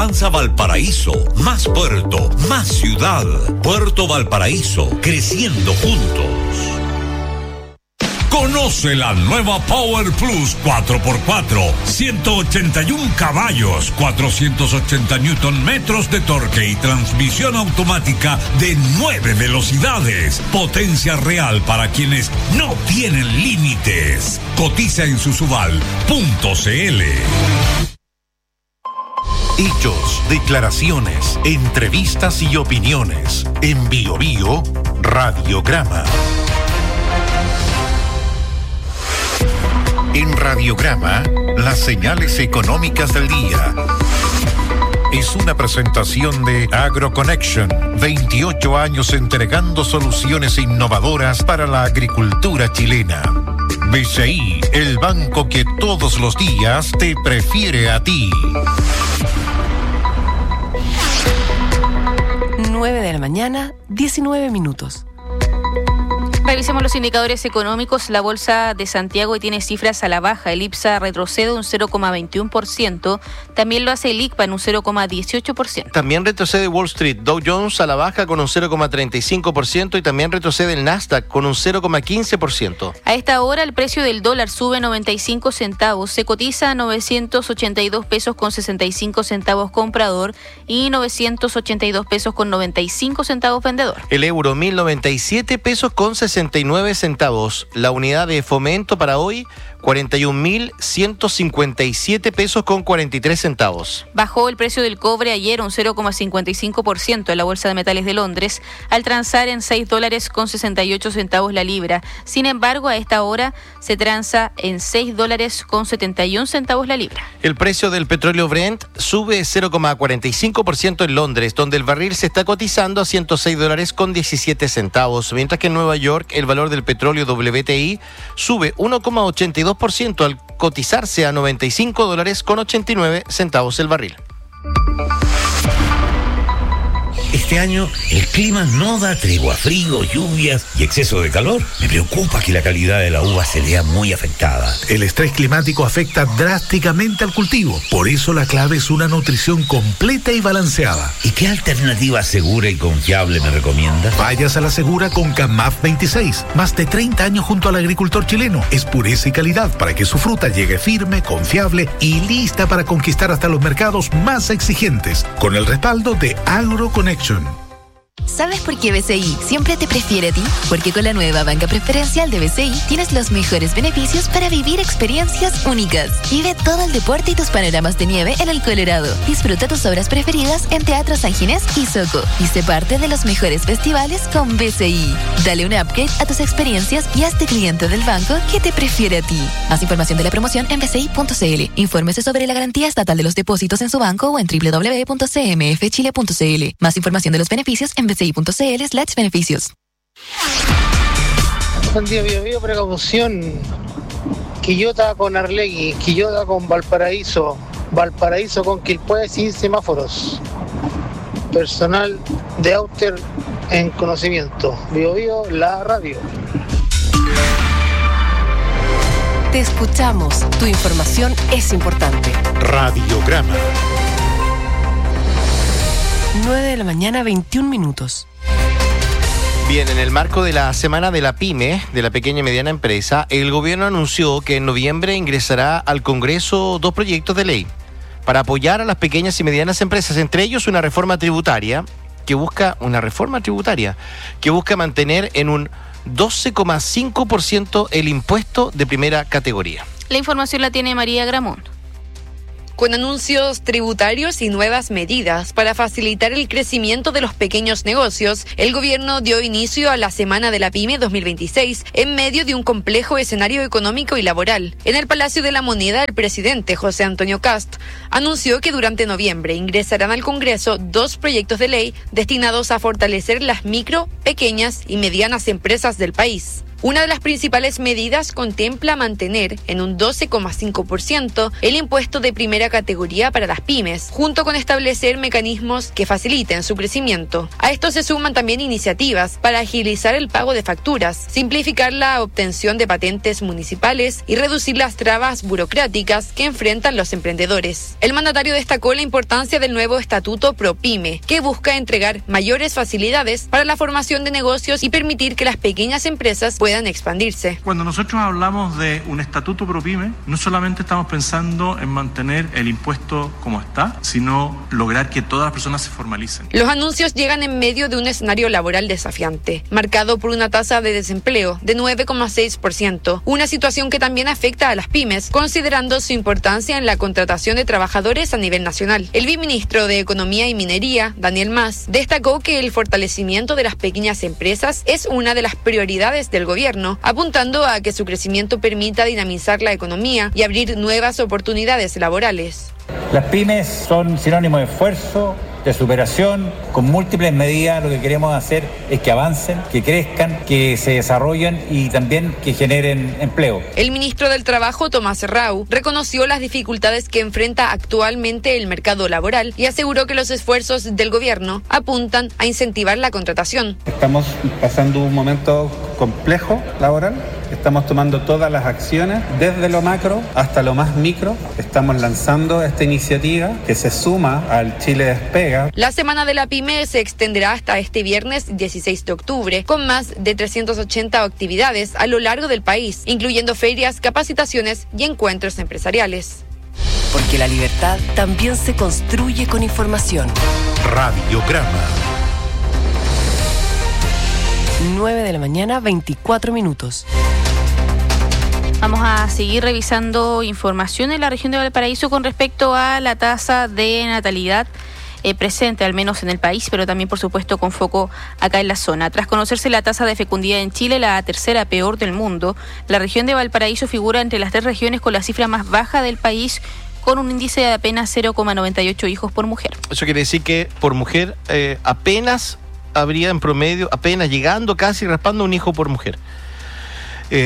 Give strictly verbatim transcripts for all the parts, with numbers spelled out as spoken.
Avanza Valparaíso, más puerto, más ciudad. Puerto Valparaíso, creciendo juntos. Conoce la nueva Power Plus cuatro por cuatro, ciento ochenta y uno caballos, cuatrocientos ochenta newton metros de torque y transmisión automática de nueve velocidades. Potencia real para quienes no tienen límites. Cotiza en susuval punto c l. Hechos, declaraciones, entrevistas y opiniones. En Bio Bio, Radiograma. En Radiograma, las señales económicas del día. Es una presentación de AgroConnection, veintiocho años entregando soluciones innovadoras para la agricultura chilena. B C I, el banco que todos los días te prefiere a ti. nueve de la mañana, diecinueve minutos. Revisemos los indicadores económicos. La Bolsa de Santiago tiene cifras a la baja. El IPSA retrocede un cero coma veintiuno por ciento. También lo hace el I C P A en un cero coma dieciocho por ciento. También retrocede Wall Street. Dow Jones a la baja con un cero coma treinta y cinco por ciento y también retrocede el Nasdaq con un cero coma quince por ciento. A esta hora el precio del dólar sube noventa y cinco centavos. Se cotiza a novecientos ochenta y dos pesos con sesenta y cinco centavos comprador y novecientos ochenta y dos pesos con noventa y cinco centavos vendedor. El euro mil noventa y siete pesos con sesenta y nueve centavos. La unidad de fomento para hoy cuarenta y un mil ciento cincuenta y siete pesos con cuarenta y tres centavos. Bajó el precio del cobre ayer un cero coma cincuenta y cinco por ciento en la Bolsa de Metales de Londres, al transar en seis dólares con sesenta y ocho centavos la libra. Sin embargo, a esta hora se transa en seis dólares con setenta y un centavos la libra. El precio del petróleo Brent sube cero coma cuarenta y cinco por ciento en Londres, donde el barril se está cotizando a ciento seis dólares con diecisiete centavos, mientras que en Nueva York el valor del petróleo W T I sube uno coma ochenta y dos por ciento al cotizarse a noventa y cinco dólares con ochenta y nueve centavos el barril. Este año el clima no da tregua, frío, lluvias y exceso de calor. Me preocupa que la calidad de la uva se vea muy afectada. El estrés climático afecta drásticamente al cultivo. Por eso la clave es una nutrición completa y balanceada. ¿Y qué alternativa segura y confiable me recomienda? Vayas a la segura con CAMAF veintiséis. Más de treinta años junto al agricultor chileno. Es pureza y calidad para que su fruta llegue firme, confiable y lista para conquistar hasta los mercados más exigentes. Con el respaldo de AgroConnection. ¿Sabes por qué B C I siempre te prefiere a ti? Porque con la nueva banca preferencial de B C I tienes los mejores beneficios para vivir experiencias únicas. Vive todo el deporte y tus panoramas de nieve en el Colorado. Disfruta tus obras preferidas en Teatro San Ginés y Soco. Y sé parte de los mejores festivales con B C I. Dale un upgrade a tus experiencias y hazte cliente del banco que te prefiere a ti. Más información de la promoción en b c i punto c l. Infórmese sobre la garantía estatal de los depósitos en su banco o en w w w punto c m f chile punto c l. Más información de los beneficios en b c i punto c l slash beneficios. Buen día, Bio Bio, precaución. Quillota con Arlegui, Quillota con Valparaíso, Valparaíso con Quilpué sin semáforos. Personal de Outer en conocimiento. Bio Bio, la radio. Te escuchamos. Tu información es importante. Radiograma. nueve de la mañana, veintiún minutos. Bien, en el marco de la Semana de la PYME, de la pequeña y mediana empresa, el gobierno anunció que en noviembre ingresará al Congreso dos proyectos de ley para apoyar a las pequeñas y medianas empresas, entre ellos una reforma tributaria que busca una reforma tributaria que busca mantener en un doce coma cinco por ciento el impuesto de primera categoría. La información la tiene María Gramont. Con anuncios tributarios y nuevas medidas para facilitar el crecimiento de los pequeños negocios, el gobierno dio inicio a la Semana de la PYME dos mil veintiséis en medio de un complejo escenario económico y laboral. En el Palacio de la Moneda, el presidente José Antonio Kast anunció que durante noviembre ingresarán al Congreso dos proyectos de ley destinados a fortalecer las micro, pequeñas y medianas empresas del país. Una de las principales medidas contempla mantener en un doce coma cinco por ciento el impuesto de primera categoría para las pymes, junto con establecer mecanismos que faciliten su crecimiento. A esto se suman también iniciativas para agilizar el pago de facturas, simplificar la obtención de patentes municipales y reducir las trabas burocráticas que enfrentan los emprendedores. El mandatario destacó la importancia del nuevo estatuto ProPyme, que busca entregar mayores facilidades para la formación de negocios y permitir que las pequeñas empresas puedan expandirse. Cuando nosotros hablamos de un estatuto ProPyme, no solamente estamos pensando en mantener el impuesto como está, sino lograr que todas las personas se formalicen. Los anuncios llegan en medio de un escenario laboral desafiante, marcado por una tasa de desempleo de nueve coma seis por ciento, una situación que también afecta a las pymes, considerando su importancia en la contratación de trabajadores a nivel nacional. El viceministro de Economía y Minería, Daniel Mas, destacó que el fortalecimiento de las pequeñas empresas es una de las prioridades del gobierno, apuntando a que su crecimiento permita dinamizar la economía y abrir nuevas oportunidades laborales. Las pymes son sinónimo de esfuerzo, de superación. Con múltiples medidas lo que queremos hacer es que avancen, que crezcan, que se desarrollen y también que generen empleo. El ministro del Trabajo, Tomás Rau, reconoció las dificultades que enfrenta actualmente el mercado laboral y aseguró que los esfuerzos del gobierno apuntan a incentivar la contratación. Estamos pasando un momento complejo laboral. Estamos tomando todas las acciones, desde lo macro hasta lo más micro. Estamos lanzando esta iniciativa que se suma al Chile Despega. La Semana de la Pyme se extenderá hasta este viernes dieciséis de octubre, con más de trescientas ochenta actividades a lo largo del país, incluyendo ferias, capacitaciones y encuentros empresariales. Porque la libertad también se construye con información. Radiograma. nueve de la mañana, veinticuatro minutos. Vamos a seguir revisando información en la región de Valparaíso con respecto a la tasa de natalidad eh, presente, al menos en el país, pero también, por supuesto, con foco acá en la zona. Tras conocerse la tasa de fecundidad en Chile, la tercera peor del mundo, la región de Valparaíso figura entre las tres regiones con la cifra más baja del país, con un índice de apenas cero coma noventa y ocho hijos por mujer. Eso quiere decir que por mujer eh, apenas habría en promedio, apenas llegando, casi raspando un hijo por mujer. Eh,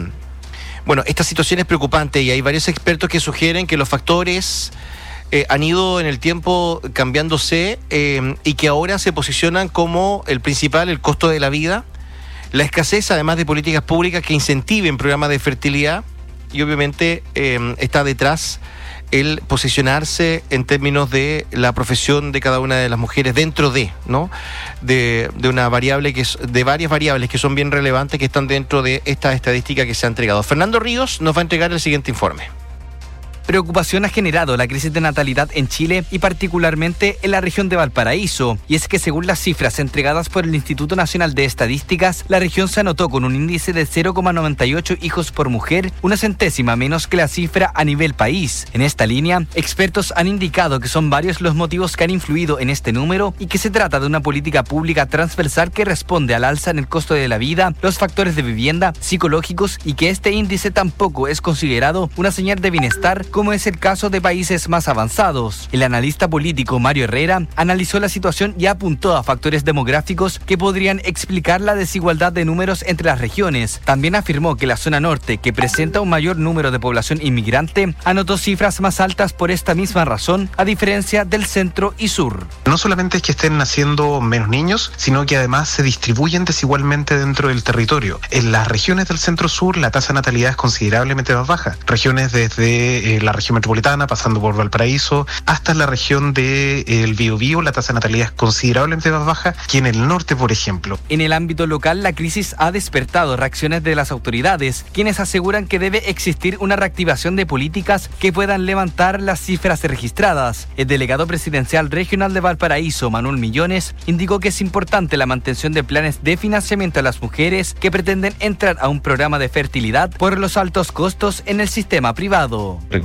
Bueno, esta situación es preocupante y hay varios expertos que sugieren que los factores eh, han ido en el tiempo cambiándose eh, y que ahora se posicionan como el principal, el costo de la vida, la escasez además de políticas públicas que incentiven programas de fertilidad y obviamente eh, está detrás el posicionarse en términos de la profesión de cada una de las mujeres dentro de, ¿no? De, de una variable que es, de varias variables que son bien relevantes que están dentro de esta estadística que se ha entregado. Fernando Ríos nos va a entregar el siguiente informe. Preocupación ha generado la crisis de natalidad en Chile y particularmente en la región de Valparaíso. Y es que según las cifras entregadas por el Instituto Nacional de Estadísticas, la región se anotó con un índice de cero coma noventa y ocho hijos por mujer, una centésima menos que la cifra a nivel país. En esta línea, expertos han indicado que son varios los motivos que han influido en este número y que se trata de una política pública transversal que responde al alza en el costo de la vida, los factores de vivienda, psicológicos y que este índice tampoco es considerado una señal de bienestar como es el caso de países más avanzados. El analista político Mario Herrera analizó la situación y apuntó a factores demográficos que podrían explicar la desigualdad de números entre las regiones. También afirmó que la zona norte, que presenta un mayor número de población inmigrante, anotó cifras más altas por esta misma razón, a diferencia del centro y sur. No solamente es que estén naciendo menos niños, sino que además se distribuyen desigualmente dentro del territorio. En las regiones del centro sur la tasa de natalidad es considerablemente más baja. Regiones desde eh, la región metropolitana, pasando por Valparaíso, hasta la región del de, eh, Biobío, la tasa de natalidad es considerablemente más baja que en el norte, por ejemplo. En el ámbito local, la crisis ha despertado reacciones de las autoridades, quienes aseguran que debe existir una reactivación de políticas que puedan levantar las cifras registradas. El delegado presidencial regional de Valparaíso, Manuel Millones, indicó que es importante la mantención de planes de financiamiento a las mujeres que pretenden entrar a un programa de fertilidad por los altos costos en el sistema privado. Recordemos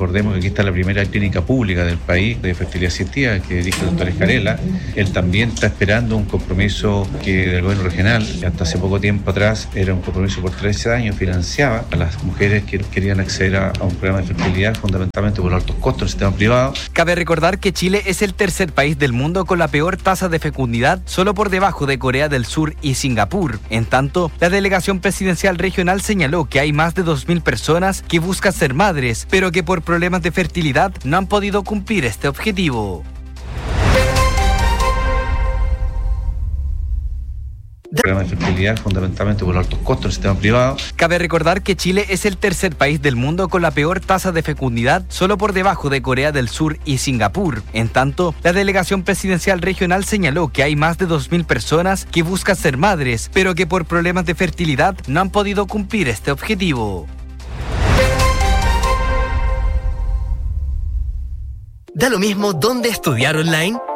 Recordemos que aquí está la primera clínica pública del país de fertilidad asistida que dirige el doctor Escarella. Él también está esperando un compromiso que del gobierno regional, que hasta hace poco tiempo atrás era un compromiso por trece años, financiaba a las mujeres que querían acceder a, a un programa de fertilidad, fundamentalmente por los altos costos del sistema privado. Cabe recordar que Chile es el tercer país del mundo con la peor tasa de fecundidad, solo por debajo de Corea del Sur y Singapur. En tanto, la delegación presidencial regional señaló que hay más de dos mil personas que buscan ser madres, pero que por problemas de fertilidad no han podido cumplir este objetivo. Programa de fertilidad fundamentalmente por los altos costos del sistema privado. Cabe recordar que Chile es el tercer país del mundo con la peor tasa de fecundidad, solo por debajo de Corea del Sur y Singapur. En tanto, la delegación presidencial regional señaló que hay más de dos mil personas que buscan ser madres, pero que por problemas de fertilidad no han podido cumplir este objetivo. ¿Da lo mismo dónde estudiar online?